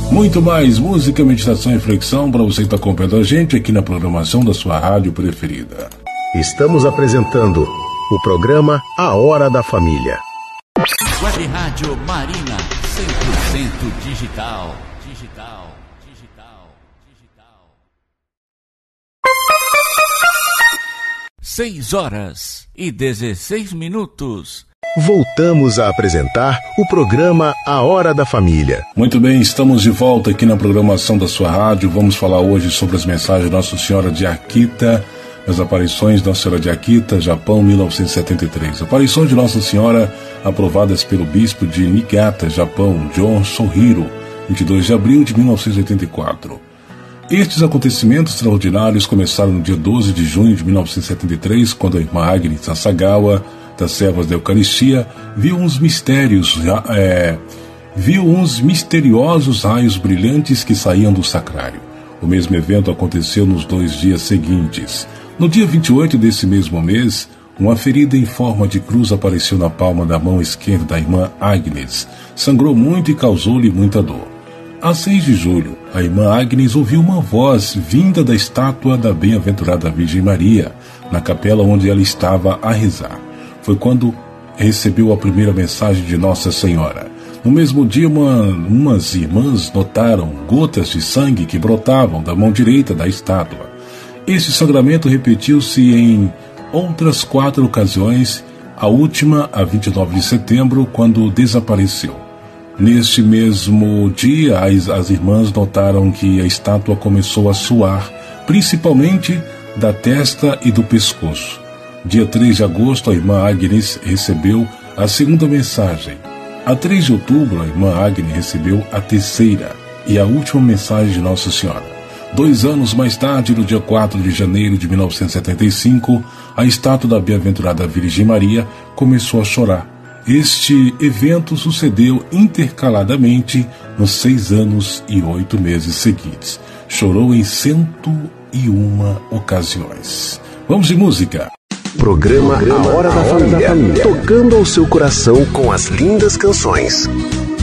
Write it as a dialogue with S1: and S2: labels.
S1: Muito mais música, meditação e reflexão para você que está acompanhando a gente aqui na programação da sua rádio preferida.
S2: Estamos apresentando o programa A Hora da Família.
S3: Web Rádio Marina, 100% digital. 6h16.
S2: Voltamos a apresentar o programa A Hora da Família.
S1: Muito bem, estamos de volta aqui na programação da sua rádio. Vamos falar hoje sobre as mensagens de Nossa Senhora de Akita, as aparições de Nossa Senhora de Akita, Japão, 1973. Aparições de Nossa Senhora aprovadas pelo bispo de Niigata, Japão, John Sohiro, 22 de abril de 1984. Estes acontecimentos extraordinários começaram no dia 12 de junho de 1973, quando a irmã Agnes Sasagawa, das Servas da Eucaristia, viu uns misteriosos raios brilhantes que saíam do sacrário. O mesmo evento aconteceu nos 2 dias seguintes. No dia 28 desse mesmo mês, uma ferida em forma de cruz apareceu na palma da mão esquerda da irmã Agnes. Sangrou muito e causou-lhe muita dor. A 6 de julho, a irmã Agnes ouviu uma voz vinda da estátua da Bem-aventurada Virgem Maria, na capela onde ela estava a rezar. Foi quando recebeu a primeira mensagem de Nossa Senhora. No mesmo dia, umas irmãs notaram gotas de sangue que brotavam da mão direita da estátua. Esse sangramento repetiu-se em outras 4 ocasiões, a última, a 29 de setembro, quando desapareceu. Neste mesmo dia, as irmãs notaram que a estátua começou a suar, principalmente da testa e do pescoço. Dia 3 de agosto, a irmã Agnes recebeu a segunda mensagem. A 3 de outubro, a irmã Agnes recebeu a terceira e a última mensagem de Nossa Senhora. 2 anos mais tarde, no dia 4 de janeiro de 1975, a estátua da Bem-aventurada Virgem Maria começou a chorar. Este evento sucedeu intercaladamente nos 6 anos e 8 meses seguintes. Chorou em 101 ocasiões. Vamos de música.
S2: Programa A Hora da Família, tocando ao seu coração com as lindas canções.